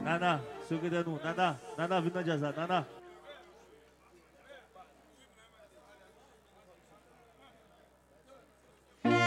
Nana, secrétaire nous. Nana, Nana, venez dans jazz là. Nana.